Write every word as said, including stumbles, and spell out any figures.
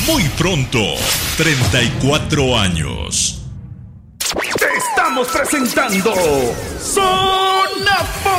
Muy pronto, treinta y cuatro años. Te estamos presentando Zona Pop.